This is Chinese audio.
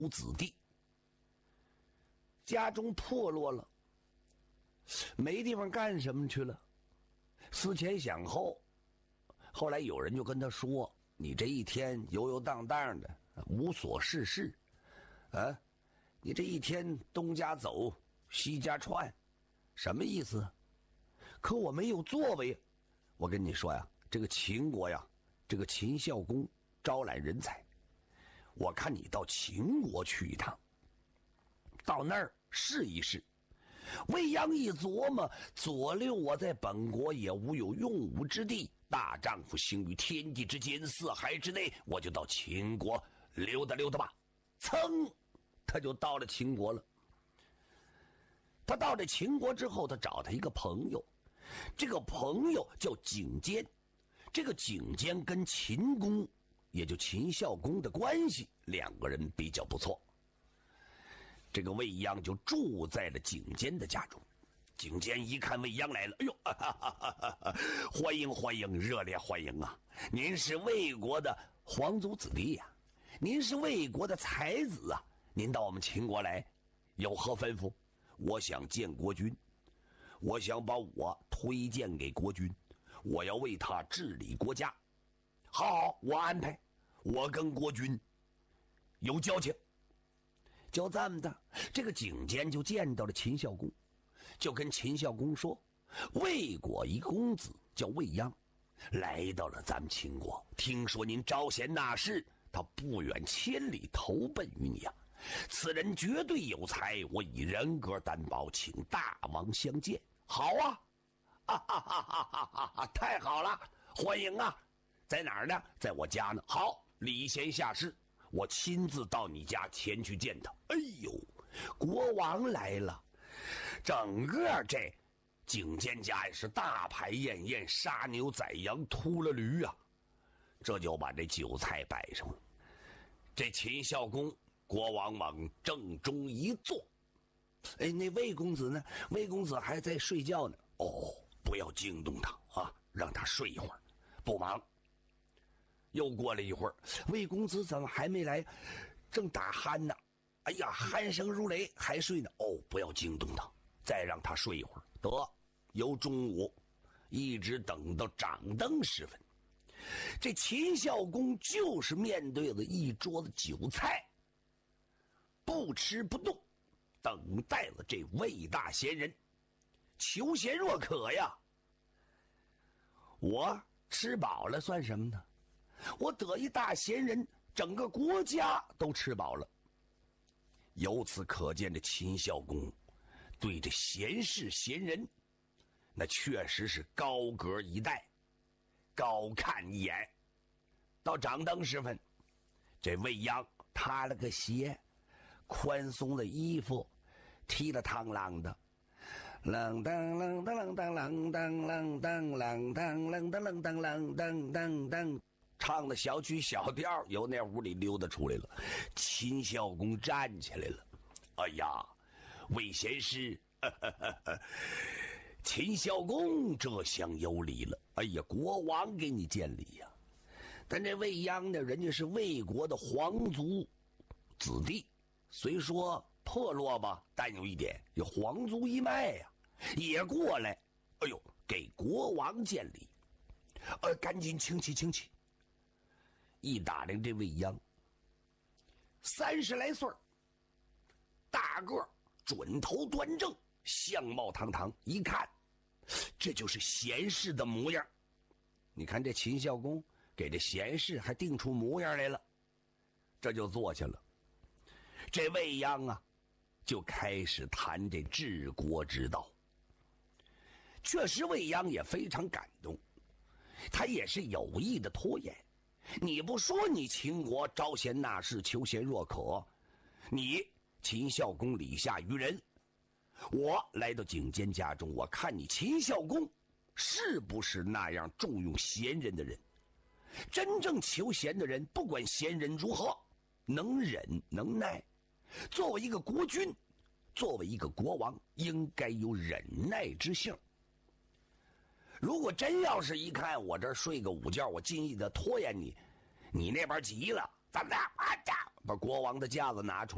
无子弟，家中破落了，没地方干什么去了。思前想后，后来有人就跟他说：“你这一天游游荡荡的，无所事事，啊，你这一天东家走西家窜，什么意思？可我没有作为。我跟你说呀，这个秦国呀，这个秦孝公招揽人才，我看你到秦国去一趟，到那儿试一试。”未央一琢磨，左六我在本国也无有用武之地，大丈夫行于天地之间，四海之内，我就到秦国溜达溜达吧。噌，他就到了秦国了。他到了秦国之后，他找他一个朋友，这个朋友叫景监，这个景监跟秦公，也就秦孝公的关系，两个人比较不错。这个未央就住在了景监的家中。景监一看未央来了，哎呦，欢迎欢迎，热烈欢迎啊！您是魏国的皇族子弟呀，您是魏国的才子啊！您到我们秦国来，有何吩咐？我想见国君，我想把我推荐给国君，我要为他治理国家。好，我安排，我跟国君有交情。就这么的，这个景监就见到了秦孝公，就跟秦孝公说：“魏国一公子叫未央，来到了咱们秦国，听说您招贤纳士，他不远千里投奔于你啊！此人绝对有才，我以人格担保，请大王相见。”好啊，太好了，欢迎啊！在哪儿呢？在我家呢。好，礼贤下士。我亲自到你家前去见他。哎呦，国王来了，整个这景监家也是大排宴宴，杀牛宰羊，秃了驴啊，这就把这酒菜摆上了。这秦孝公国王往正中一坐，哎，那魏公子呢？魏公子还在睡觉呢。哦，不要惊动他啊，让他睡一会儿，不忙。又过了一会儿，魏公子怎么还没来？正打鼾呢。哎呀，鼾声如雷，还睡呢。哦，不要惊动他，再让他睡一会儿。得，由中午一直等到掌灯时分，这秦孝公就是面对了一桌子酒菜，不吃不动，等待了这魏大贤人。求贤若渴呀！我吃饱了算什么呢？我得一大贤人，整个国家都吃饱了。由此可见，这秦孝公对这贤士贤人，那确实是高歌一代，高看一眼。到掌灯时分，这未央踏了个鞋，宽松的衣服，踢了螳螂的，啷当啷当啷当啷当啷当啷当啷当啷当啷当当当。唱的小曲小调，由那屋里溜达出来了。秦孝公站起来了，哎呀，魏贤师，秦孝公这厢有礼了。哎呀，国王给你见礼呀。但这未央呢，人家是魏国的皇族子弟，虽说破落吧，但有一点有皇族一脉呀，也过来，哎呦，给国王见礼。赶紧请起请起。一打量这未央，30来岁，大个，准头端正，相貌堂堂，一看这就是贤士的模样。你看这秦孝公给这贤士还定出模样来了，这就坐下了。这未央啊，就开始谈这治国之道。确实未央也非常感动，他也是有意的拖延。你不说你秦国招贤纳士，求贤若渴，你秦孝公礼下于人，我来到景监家中，我看你秦孝公是不是那样重用贤人的人。真正求贤的人，不管贤人如何，能忍能耐。作为一个国君，作为一个国王，应该有忍耐之性。如果真要是一看我这睡个午觉，我尽意的拖延你，你那边急了，怎么的？把国王的架子拿出来。